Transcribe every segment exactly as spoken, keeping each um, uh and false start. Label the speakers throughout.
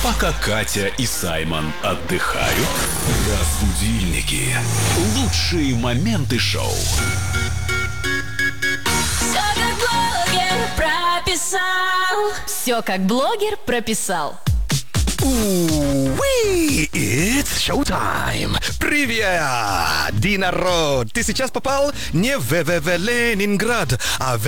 Speaker 1: Пока Катя и Саймон отдыхают, разбудильники. Лучшие моменты шоу.
Speaker 2: Все как блогер прописал. Все как блогер прописал.
Speaker 3: Уи, it's showtime! Привет, Ди народ! Ты сейчас попал не в ВВВ Ленинград, а в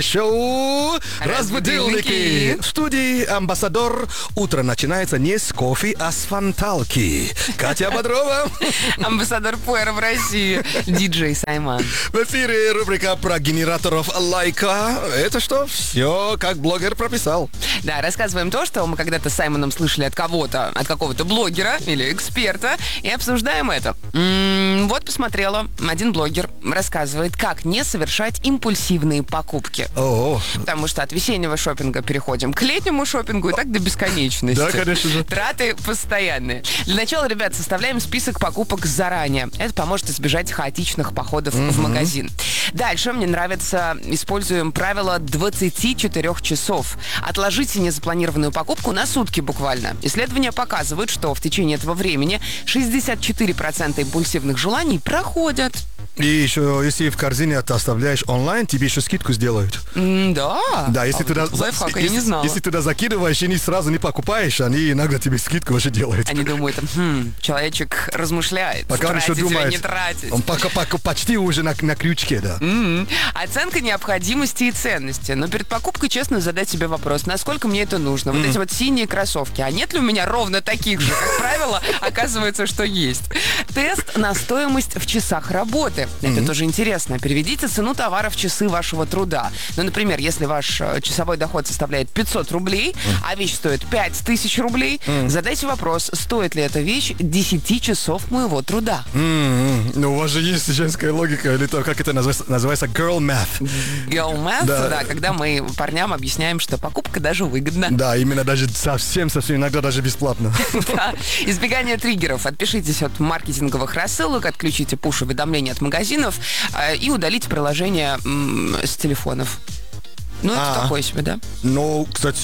Speaker 3: ВВВ-шоу «Разбудильники». В студии амбассадор. Утро начинается не с кофе, а с фонталки. Катя Бодрова.
Speaker 4: Амбассадор Пуэр в России. Диджей Саймон.
Speaker 3: В эфире рубрика про генераторов лайка. Это что? Все, как блогер прописал.
Speaker 4: Да, рассказываем то, что мы когда-то с Саймоном слышали от кого-то, от какого-то блогера или эксперта, и обсуждаем это. М-м, вот посмотрела, один блогер рассказывает, как не совершать импульсивные покупки.
Speaker 3: О-о.
Speaker 4: Потому что от весеннего шопинга переходим к летнему шопингу и так до бесконечности.
Speaker 3: Да, конечно же.
Speaker 4: Траты постоянные. Для начала, ребят, составляем список покупок заранее. Это поможет избежать хаотичных походов mm-hmm. в магазин. Дальше мне нравится, используем правило двадцати четырёх часов. Отложите незапланированную покупку на сутки буквально. Исследования показывают, что в течение этого времени шестьдесят четыре процента импульсивных желаний проходят.
Speaker 3: И еще, если в корзине это оставляешь онлайн, тебе еще скидку сделают.
Speaker 4: М, да?
Speaker 3: Да, если
Speaker 4: а
Speaker 3: туда,
Speaker 4: вот лайфхак,
Speaker 3: если,
Speaker 4: я не знала.
Speaker 3: если туда закидываешь и не сразу не покупаешь, они иногда тебе скидку уже делают.
Speaker 4: Они думают, хм, человечек размышляет,
Speaker 3: пока он еще
Speaker 4: тратить или
Speaker 3: думает,
Speaker 4: не тратить.
Speaker 3: Он пока, пока почти уже на, на крючке, да.
Speaker 4: М-м. Оценка необходимости и ценности. Но перед покупкой честно задать себе вопрос, насколько мне это нужно. Вот mm. эти вот синие кроссовки. А нет ли у меня ровно таких же? Как правило, оказывается, что есть. Тест на стоимость в часах работы. Это mm-hmm. тоже интересно. Переведите цену товара в часы вашего труда. Ну, например, если ваш часовой доход составляет пятьсот рублей, mm. а вещь стоит пять тысяч рублей, mm. задайте вопрос, стоит ли эта вещь десять часов моего труда.
Speaker 3: Mm-hmm. Ну, у вас же есть женская логика, или то, как это называется, называется girl math.
Speaker 4: Girl math, да. да, когда мы парням объясняем, что покупка даже выгодна.
Speaker 3: Да, именно даже совсем-совсем, иногда даже бесплатно.
Speaker 4: Да. Избегание триггеров. Отпишитесь от маркетинговых рассылок, отключите пуш-уведомления от магазинов э, и удалите приложения м- с телефонов. Ну, это А-а. такое себе, да?
Speaker 3: Ну, кстати,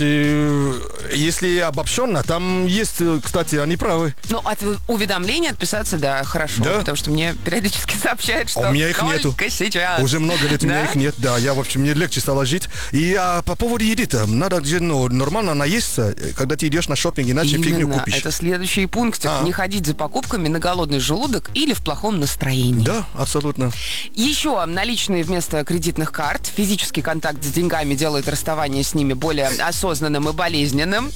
Speaker 3: если обобщенно, там есть, кстати, они правы.
Speaker 4: Ну, от уведомлений отписаться, да, хорошо. Да? Потому что мне периодически сообщают, что
Speaker 3: а у меня их
Speaker 4: только
Speaker 3: нету.
Speaker 4: сейчас.
Speaker 3: Уже много лет у меня
Speaker 4: да?
Speaker 3: их нет, да. Я, в общем, мне легче стало жить. И а, по поводу еды-то, надо ну, нормально наесться, когда ты идешь на шопинг, иначе
Speaker 4: Именно.
Speaker 3: фигню купишь.
Speaker 4: Это следующий пункт. Не ходить за покупками на голодный желудок или в плохом настроении.
Speaker 3: Да, абсолютно.
Speaker 4: Еще наличные вместо кредитных карт. Физический контакт с деньгами делает расставание с ними более осознанным и болезненным,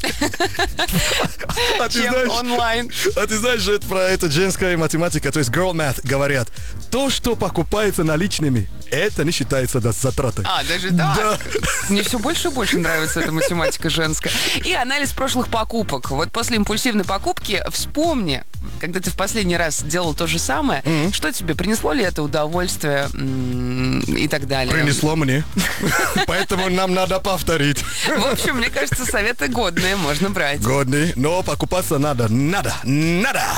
Speaker 4: чем онлайн.
Speaker 3: А ты знаешь, что это про это женская математика, то есть girl math, говорят, то, что покупается наличными, это не считается затратой.
Speaker 4: А, даже так? Да. Мне все больше и больше нравится эта математика женская. И анализ прошлых покупок. Вот после импульсивной покупки вспомни, когда ты в последний раз делал то же самое, mm-hmm. что тебе, принесло ли это удовольствие м- и так далее?
Speaker 3: Принесло мне. Поэтому нам надо повторить.
Speaker 4: В общем, мне кажется, советы годные, можно брать.
Speaker 3: Годные, но покупаться надо, надо, надо.